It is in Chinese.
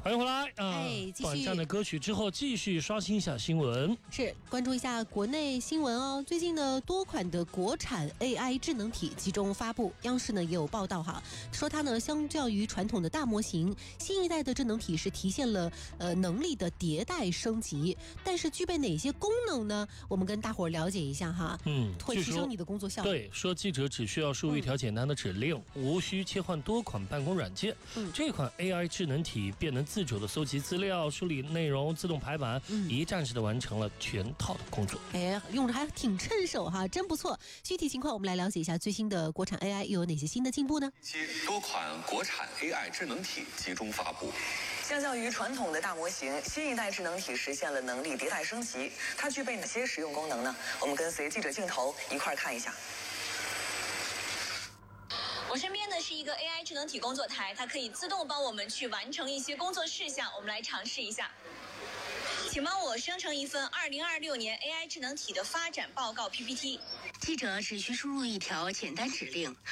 欢迎回来短暂的歌曲之后，继续刷新一下新闻。 是关注一下国内新闻哦。最近呢，多款的国产 AI 智能体集中发布，央视呢也有报道哈，说它呢相较于传统的大模型，新一代的智能体是体现了能力的迭代升级。但是具备哪些功能呢？我们跟大伙儿了解一下哈。会提升你的工作效率。 对，说记者只需要输入一条简单的指令，无需切换多款办公软件。这款 AI 智能体便能自主的搜集资料、梳理内容、自动排版，一站式的完成了全套的工作。 用着还挺趁手哈，真不错。具体情况我们来了解一下最新的国产 AI 又有哪些新的进步呢？ 多款国产 AI 智能体集中发布。 相较于传统的大模型，新一代智能体实现了能力迭代升级。它具备哪些实用功能呢？我们跟随记者镜头一块儿看一下。 我身边呢是一个 AI 智能体工作台，它可以自动帮我们去完成一些工作事项，我们来尝试一下。请帮我生成一份2026年 AI 智能体的发展报告 PPT。 记者只需输入一条简单指令，